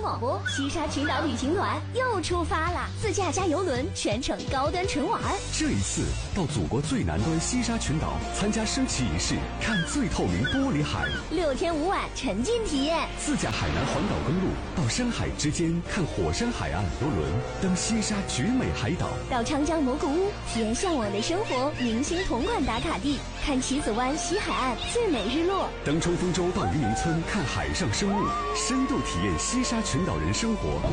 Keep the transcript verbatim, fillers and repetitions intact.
广播，西沙群岛旅行团又出发了，自驾加游轮，全程高端纯玩。 这一次到祖国最南端西沙群岛，参加升旗仪式，看最透明玻璃海， 六天五晚沉浸体验。 自驾海南环岛公路，到山海之间看火山海岸游轮，登西沙绝美海岛， 到长江蘑菇屋体验向往的生活，明星同款打卡地，看棋子湾西海岸最美日落， 登冲锋舟到渔民村看海上生物，深度体验西沙群岛人生活。